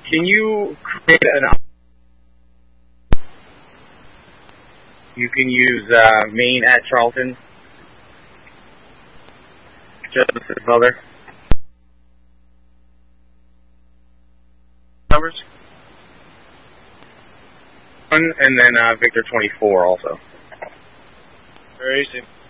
Can you create you can use main at Charlton. Joseph's mother. Numbers? And then Victor 24 also. Very easy.